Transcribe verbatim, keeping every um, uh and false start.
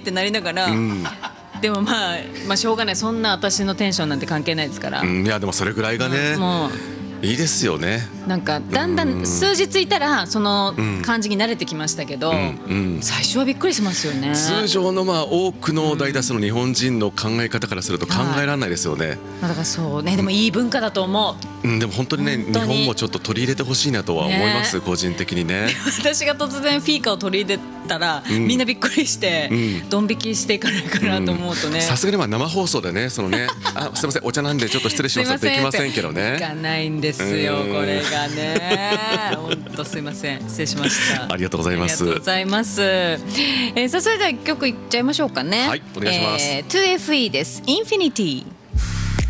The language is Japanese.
ってなりながら、うん、でもまあ、まあしょうがない、そんな私のテンションなんて関係ないですから、 うん、いやでもそれぐらいがね、もういいですよね。 なんかだんだん数日いたらその感じに慣れてきましたけど、うんうん、最初はびっくりしますよね。 通常のまあ多くの大多数の日本人の考え方からすると考えられないですよね、はい、 だからそうね、でもいい文化だと思う、 うん、でも本当にね、日本もちょっと取り入れてほしいなとは思います、ね、個人的にね。 私が突然フィーカを取り入れたら、うん、みんなびっくりして、うん、ドン引きしていかないかなと思うとね、 さすがにまあ生放送でね、そのねあすいませんお茶なんでちょっと失礼しますってできませんけどね、 いかないんですよこれがね。本当すいません、失礼しました。 ありがとうございます。 ありがとうございます。えー、さあそれでは一曲いっちゃいましょうかね。 はい、お願いします。 えー、ツーエフイー です。インフィニティ。